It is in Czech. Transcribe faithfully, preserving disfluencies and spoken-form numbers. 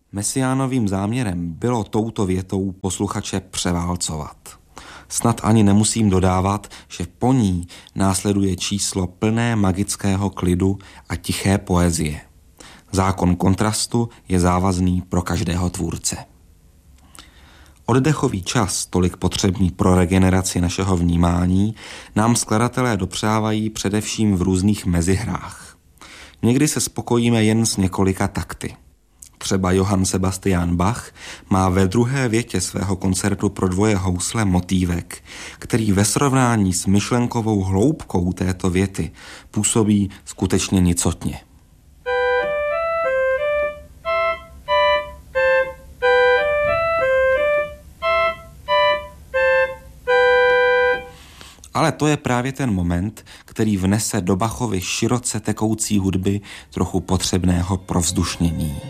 Mesiánovým záměrem bylo touto větou posluchače převálcovat. Snad ani nemusím dodávat, že po ní následuje číslo plné magického klidu a tiché poezie. Zákon kontrastu je závazný pro každého tvůrce. Oddechový čas, tolik potřebný pro regeneraci našeho vnímání, nám skladatelé dopřávají především v různých mezihrách. Někdy se spokojíme jen s několika takty. Třeba Johann Sebastian Bach má ve druhé větě svého koncertu pro dvoje housle motívek, který ve srovnání s myšlenkovou hloubkou této věty působí skutečně nicotně. Ale to je právě ten moment, který vnese do Bachovy široce tekoucí hudby trochu potřebného provzdušnění.